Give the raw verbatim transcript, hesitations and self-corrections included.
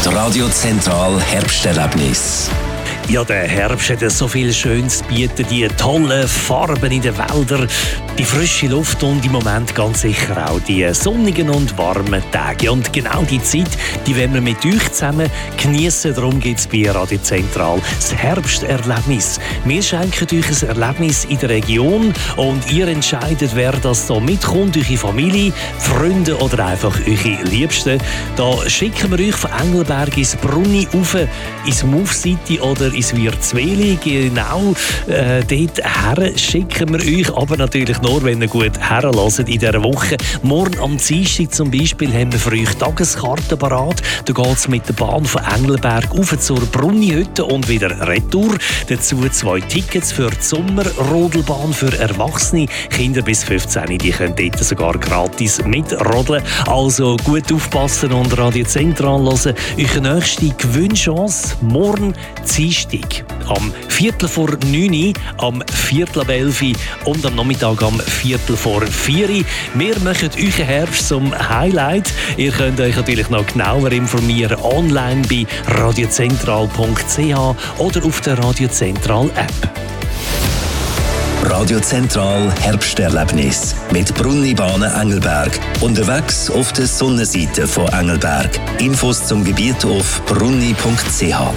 Das Radio Zentral Herbsterlebnis. Ja, der Herbst hat so viel Schönes zu bieten, die tollen Farben in den Wäldern, die frische Luft und im Moment ganz sicher auch die sonnigen und warmen Tage. Und genau die Zeit, die wollen wir mit euch zusammen geniessen. Darum gibt es bei Radio Zentral das Herbsterlebnis. Wir schenken euch ein Erlebnis in der Region und ihr entscheidet, wer das da mitkommt, eure Familie, Freunde oder einfach eure Liebsten. Da schicken wir euch von Engelberg ins Brunni rauf, ins Move City oder ins Wirtsweli. Genau äh, dort her schicken wir euch, aber natürlich nur, wenn ihr gut herhört in dieser Woche. Morgen am Dienstag zum Beispiel haben wir für euch Tageskarten parat. Da geht es mit der Bahn von Engelberg rauf zur Brunnihütte und wieder retour. Dazu zwei Tickets für die Sommerrodelbahn für Erwachsene. Kinder bis fünfzehn, die können dort sogar gratis mitrodeln. Also gut aufpassen und Radio Zentral hören. Eure nächste Gewinnchance morgen Dienstag am Viertel vor neun, am Viertel ab elf und am Nachmittag am Viertel vor vier. Wir machen euren Herbst zum Highlight. Ihr könnt euch natürlich noch genauer informieren online bei radiozentral punkt c h oder auf der Radio Zentral App. Radio Zentral Herbsterlebnis mit Brunnibahnen Engelberg. Unterwegs auf der Sonnenseite von Engelberg. Infos zum Gebiet auf brunni punkt c h.